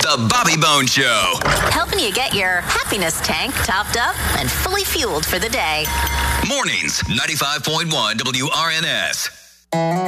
The Bobby Bones Show. Helping you get your happiness tank topped up and fully fueled for the day. Mornings, 95.1 WRNS.